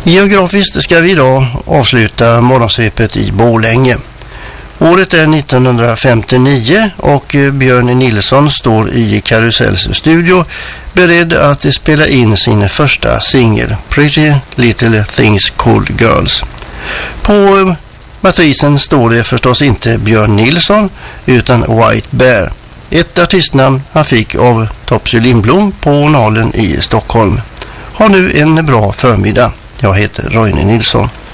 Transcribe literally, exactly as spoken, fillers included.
Geografiskt ska vi idag avsluta morgonsvepet i Borlänge. Året är nittonhundrafemtionio och Björn Nilsson står i Karusells studio beredd att spela in sin första singel, Pretty Little Things Called Girls. På matrisen står det förstås inte Björn Nilsson utan White Bear, ett artistnamn han fick av Topsy Lindblom på Nalen i Stockholm. Ha nu en bra förmiddag. Jag heter Roine Nilsson.